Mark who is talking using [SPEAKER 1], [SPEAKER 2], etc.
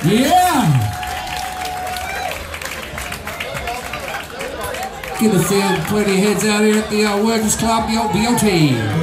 [SPEAKER 1] Yeah! Good to see plenty of heads out here at the Workers Club, the old BOT.